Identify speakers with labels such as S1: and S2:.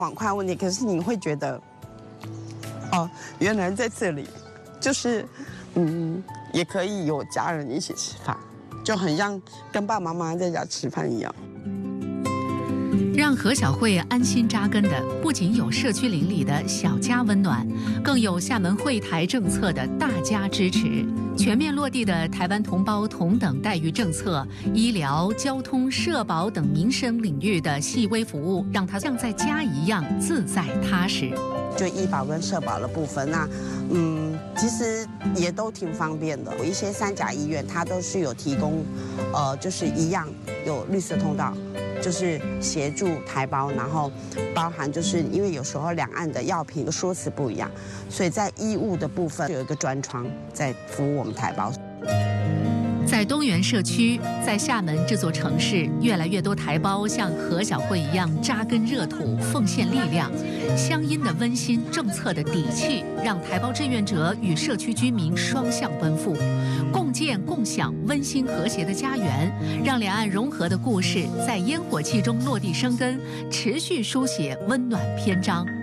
S1: 碗筷问题，可是你会觉得，哦，原来在这里，就是，也可以有家人一起吃饭，就很像跟爸爸妈妈在家吃饭一样。
S2: 让何小慧安心扎根的，不仅有社区邻里的小家温暖，更有厦门惠台政策的大家支持。全面落地的台湾同胞同等待遇政策，医疗、交通、社保等民生领域的细微服务，让她像在家一样自在踏实。
S1: 就医保跟社保的部分，那其实也都挺方便的。有一些3甲医院，它都是有提供，就是一样有绿色通道。就是协助台胞，然后包含就是因为有时候两岸的药品的说辞不一样，所以在医务的部分有一个专窗在服务我们台胞。
S2: 在东源社区，在厦门这座城市，越来越多台胞像何小慧一样扎根热土，奉献力量。乡音的温馨，政策的底气，让台胞志愿者与社区居民双向奔赴，共建共享温馨和谐的家园，让两岸融合的故事在烟火气中落地生根，持续书写温暖篇章。